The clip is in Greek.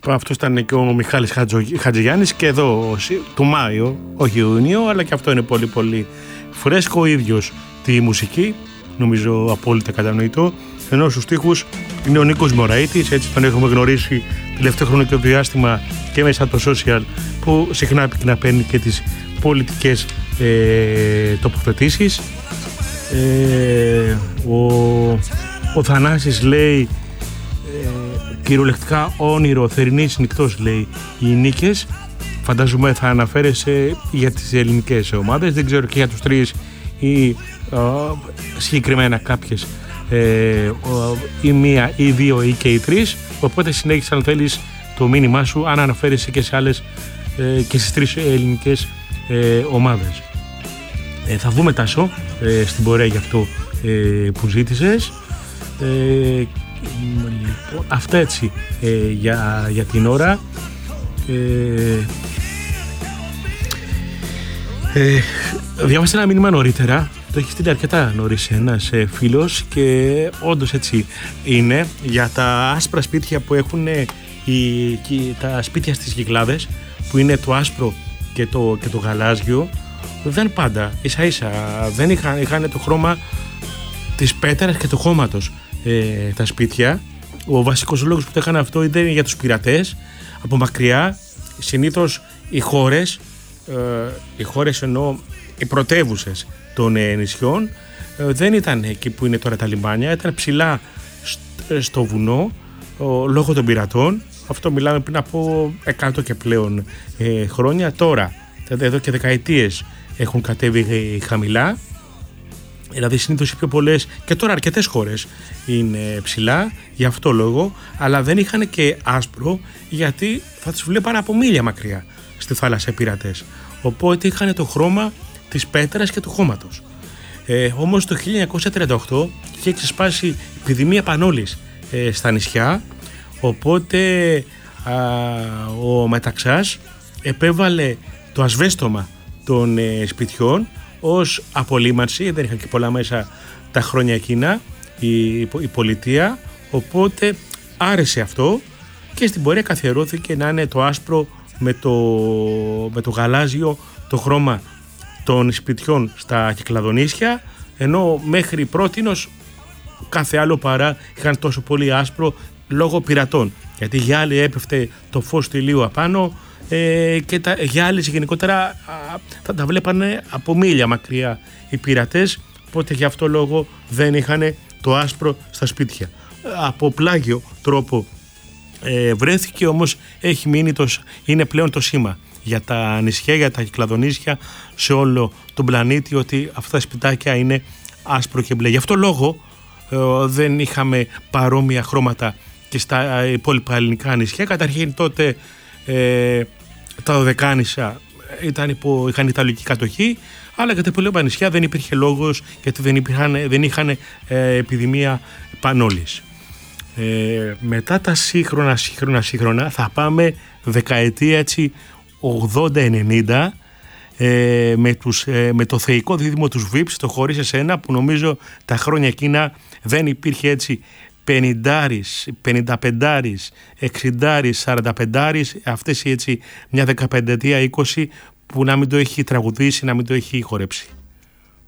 αυτός ήταν και ο Μιχάλης Χατζηγιάννης και εδώ του Μάιο, όχι Ιουνίου, αλλά και αυτό είναι πολύ πολύ φρέσκο. Ο ίδιος τη μουσική, νομίζω απόλυτα κατανοητό, ενώ στους στίχους είναι ο Νίκος Μωραΐτης, έτσι τον έχουμε γνωρίσει τελευταίο χρονικό διάστημα και μέσα από το social, που συχνά παίρνει και τις πολιτικές τοποθετήσεις. Ο Θανάσης λέει κυριολεκτικά όνειρο θερινής νυχτός, λέει οι νίκες. Φαντάζομαι θα αναφέρεσαι για τις ελληνικές ομάδες, δεν ξέρω και για τους τρεις ή συγκεκριμένα κάποιες, ή μία ή δύο ή και οι τρεις, οπότε συνέχισε αν θέλεις το μήνυμά σου αν αναφέρεσαι και σε άλλες και στις τρεις ελληνικές ομάδες. Θα βγούμε Τάσο στην πορεία για αυτό που ζήτησες. Λοιπόν, αυτά έτσι για την ώρα. Διάβασα ένα μήνυμα νωρίτερα, το έχει στείλει αρκετά νωρίς ένας φίλος, και όντως έτσι είναι, για τα άσπρα σπίτια που έχουν τα σπίτια στις Κυκλάδες, που είναι το άσπρο και το γαλάζιο. Δεν πάντα, ίσα ίσα δεν είχαν το χρώμα της πέτρας και του χώματος τα σπίτια. Ο βασικός λόγος που το έκανα αυτό ήταν για τους πειρατές. Από μακριά συνήθως οι χώρες εννοώ οι πρωτεύουσες των νησιών δεν ήταν εκεί που είναι τώρα τα λιμάνια, ήταν ψηλά στο βουνό λόγω των πειρατών. Αυτό μιλάμε πριν από 100 και πλέον χρόνια. Τώρα εδώ και δεκαετίες έχουν κατέβει χαμηλά, δηλαδή συνήθως οι πιο πολλές, και τώρα αρκετές χώρες είναι ψηλά για αυτό λόγο, αλλά δεν είχαν και άσπρο, γιατί θα τους βλέπαν από μίλια μακριά στη θάλασσα οι πειρατές, οπότε είχαν το χρώμα της πέτρας και του χώματος. Όμως το 1938 είχε ξεσπάσει επιδημία πανόλης στα νησιά, οπότε ο Μεταξάς επέβαλε το ασβέστομα των σπιτιών ως απολύμανση. Δεν είχαν και πολλά μέσα τα χρόνια εκείνα η πολιτεία, οπότε άρεσε αυτό και στην πορεία καθιερώθηκε να είναι το άσπρο με το γαλάζιο το χρώμα των σπιτιών στα Κυκλαδονήσια, ενώ μέχρι πρότινος κάθε άλλο παρά είχαν τόσο πολύ άσπρο λόγω πειρατών, γιατί για άλλοι έπεφτε το φως του ηλίου απάνω και για άλλοι γενικότερα θα τα βλέπανε από μίλια μακριά οι πειρατές, οπότε γι' αυτό λόγο δεν είχαν το άσπρο στα σπίτια. Από πλάγιο τρόπο βρέθηκε, όμως έχει μείνει είναι πλέον το σήμα για τα νησιά, για τα Κυκλαδονήσια σε όλο τον πλανήτη, ότι αυτά τα σπιτάκια είναι άσπρο και μπλε. Γι' αυτό λόγο δεν είχαμε παρόμοια χρώματα και στα υπόλοιπα ελληνικά νησιά. Καταρχήν τότε τα Δωδεκάνησα είχαν ιταλική κατοχή, αλλά για τα υπόλοιπα νησιά δεν υπήρχε λόγος, γιατί δεν είχαν επιδημία πανόλης. Μετά τα σύγχρονα θα πάμε δεκαετία έτσι 80-90 με το θεϊκό δίδυμο τους Vips, το Χωρίς Εσένα, που νομίζω τα χρόνια εκείνα δεν υπήρχε έτσι 50, 55, 60, 45, αυτές έτσι μια 15 20 που να μην το έχει τραγουδήσει, να μην το έχει χορέψει.